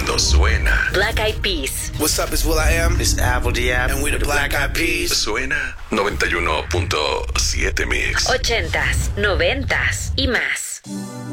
cuando suena. Black Eyed Peas. What's up, it's will.i.am. It's Apple D.App. And we the Black Eyed Peas. Suena 91.7 Mix. 80s, 90s y más.